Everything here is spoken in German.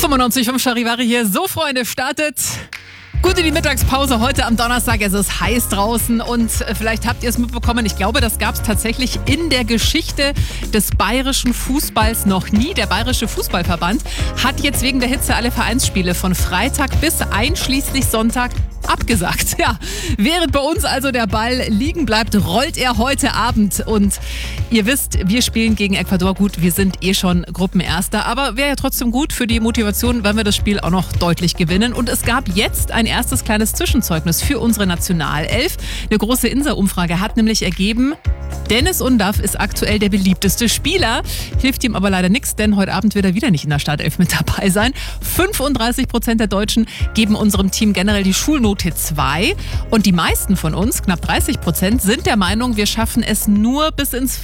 95.5 Charivari hier. So, Freunde, startet gut in die Mittagspause heute am Donnerstag. Es ist heiß draußen und vielleicht habt ihr es mitbekommen. Ich glaube, das gab es tatsächlich in der Geschichte des bayerischen Fußballs noch nie. Der Bayerische Fußballverband hat jetzt wegen der Hitze alle Vereinsspiele von Freitag bis einschließlich Sonntag abgesagt. Ja, während bei uns also der Ball liegen bleibt, rollt er heute Abend. Und ihr wisst, wir spielen gegen Ecuador. Gut, wir sind schon Gruppenerster, aber wäre ja trotzdem gut für die Motivation, wenn wir das Spiel auch noch deutlich gewinnen. Und es gab jetzt ein erstes kleines Zwischenzeugnis für unsere Nationalelf. Eine große Insa-Umfrage hat nämlich ergeben, Dennis Undaff ist aktuell der beliebteste Spieler. Hilft ihm aber leider nichts, denn heute Abend wird er wieder nicht in der Startelf mit dabei sein. 35% der Deutschen geben unserem Team generell die Schulnote 2. Und die meisten von uns, knapp 30%, sind der Meinung, wir schaffen es nur bis ins